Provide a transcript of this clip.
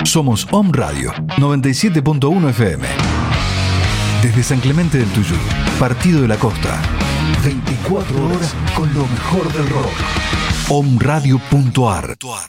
Somos Om Radio 97.1 FM. Desde San Clemente del Tuyú, Partido de la Costa. 24 horas con lo mejor del rock. Omradio.ar